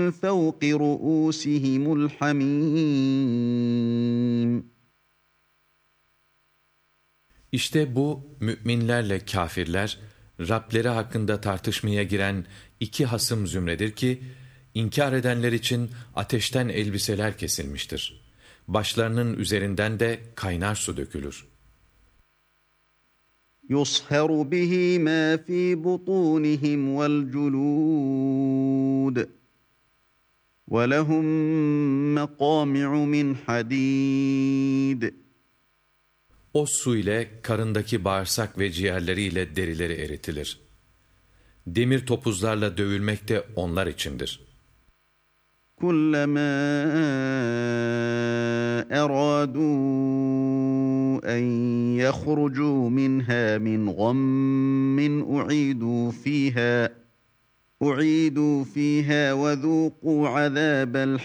فَوْقِ رُءُوسِهِمُ الْحَمِيمُ. İşte bu müminlerle kâfirler, Rableri hakkında tartışmaya giren iki hasım zümredir ki, inkar edenler için ateşten elbiseler kesilmiştir. Başlarının üzerinden de kaynar su dökülür. يُصْهَرُ بِهِ مَا فِي بُطُونِهِمْ وَالْجُلُودُ وَلَهُمْ مَقَامِعُ مِنْ حَدِيدٍ. O su ile karındaki bağırsak ve ciğerleriyle derileri eritilir. Demir topuzlarla dövülmek de onlar içindir. كُلَّمَا أَرَادُوا أَنْ يَخْرُجُوا مِنْهَا مِنْ غَمٍّ أُعِيدُوا فِيهَا وَذُوقُوا عَذَابَ